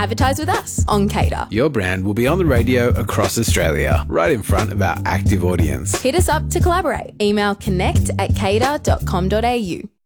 Advertise with us on Cater. Your brand will be on the radio across Australia, right in front of our active audience. Hit us up to collaborate. Email connect@cater.com.au.